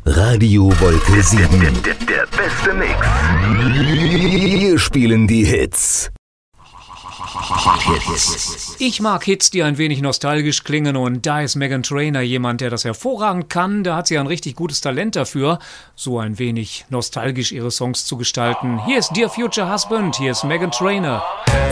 Radio Wolke 7. Der beste Mix. Wir spielen die Hits. Ich mag Hits, die ein wenig nostalgisch klingen, und da ist Meghan Trainor jemand, der das hervorragend kann. Da hat sie ein richtig gutes Talent dafür, so ein wenig nostalgisch ihre Songs zu gestalten. Hier ist Dear Future Husband, hier ist Meghan Trainor.